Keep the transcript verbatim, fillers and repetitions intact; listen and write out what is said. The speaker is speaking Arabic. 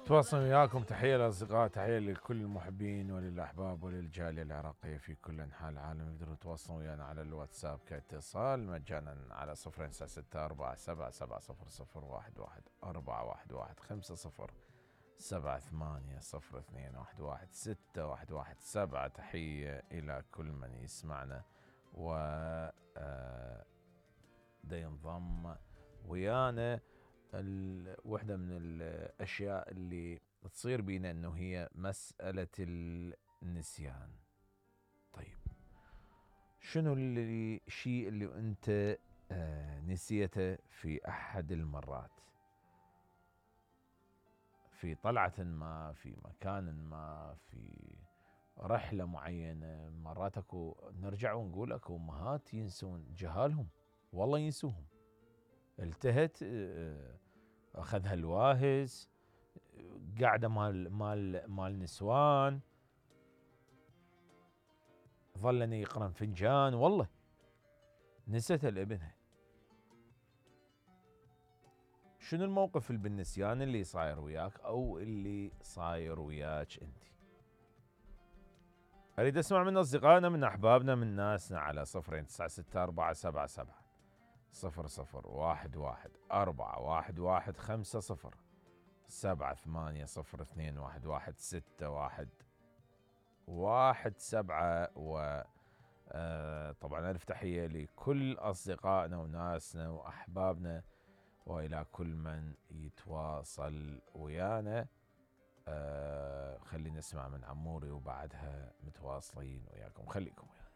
تواصل وياكم. تحية للأصدقاء، تحية لكل المحبين وللأحباب وللجالية العراقية في كل أنحاء العالم. يقدروا يتواصلون ويانا على الواتساب كاتصال مجانا على صفرين تسعة ستة أربعة سبعة سبعة صفر صفر واحد واحد أربعة واحد واحد خمسة صفر سبعة ثمانية صفر اثنين واحد واحد ستة واحد واحد سبعة. تحية إلى كل من يسمعنا و دا ينضم ويانا. واحدة من الأشياء اللي تصير بينا أنه هي مسألة النسيان. طيب شنو اللي الشيء اللي أنت آه نسيته في أحد المرات، في طلعة ما، في مكان ما، في رحلة معينة؟ مرات اكو نرجع ونقول اكو امهات ينسون جهالهم، والله ينسوهم. التهت اخذها الواهس، قاعدة مال مال مال نسوان، ظلني يقرن فنجان، والله نسيت لابنها. شنو الموقف اللي بالنسيان اللي صاير وياك او اللي صاير وياك انت؟ اريد اسمع من اصدقائنا، من احبابنا، من ناسنا على صفرين تسعة ستة أربعة سبعة سبعة صفر صفر واحد واحد أربعة واحد واحد خمسة صفر سبعة ثمانية صفر اثنين واحد واحد ستة واحد واحد سبعة. و آه طبعا ألف تحية لكل أصدقائنا وناسنا وأحبابنا وإلى كل من يتواصل ويانا. آه خلينا نسمع من عموري وبعدها متواصلين وياكم، خليكم ويانا.